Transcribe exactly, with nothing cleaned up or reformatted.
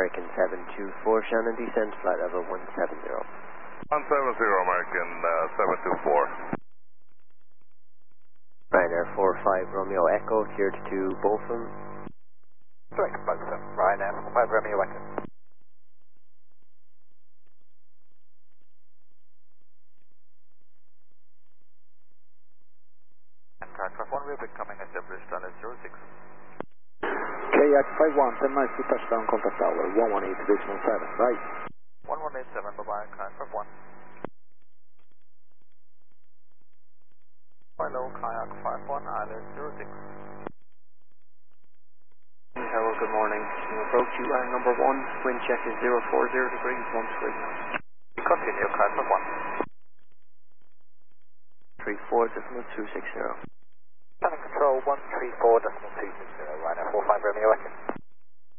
American seven two four, Shannon, descend flight level one seven zero. one seven zero, American uh, seven two four. Ryanair four five Romeo Echo, cleared to Botham. Direct Botham, Ryanair four five Romeo Echo. And aircraft one, we'll be coming established on zero six. Kayak five one, ten miles to touchdown, contact tower, one one eight decimal seven, right? one one eight seven, bye-bye, aircraft one. Hello, Kayak five one, island zero six. Hello, good morning. Approach you line number one, wind check is zero four zero degrees, one three. Continue, Kayak one. three four decimal two six zero. Planning control one three four decimal two six zero, Ryanair four five Romeo Echo.